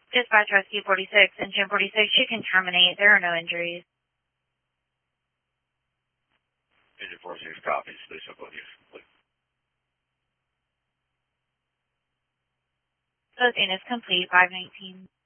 Dispatch Rescue 46, Engine 46, you can terminate. There are no injuries. Engine 46 copies. Station both use. Both units complete, 519.